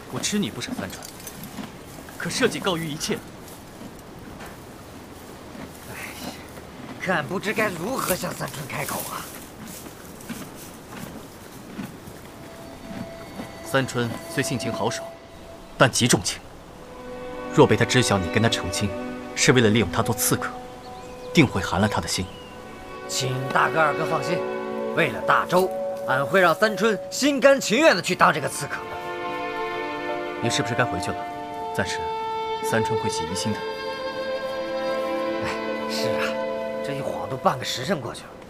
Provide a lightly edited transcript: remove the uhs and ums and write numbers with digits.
我知你不舍三川，可社稷高于一切。 哎呀，俺不知该如何向三川开口啊！ 三春虽性情豪爽，但极重情。若被他知晓你跟他成亲，是为了利用他做刺客，定会寒了他的心。 请大哥二哥放心，为了大周，俺会让三春心甘情愿地去当这个刺客。 你是不是该回去了？暂时，三春会起疑心的。 哎，是啊，这一晃都半个时辰过去了。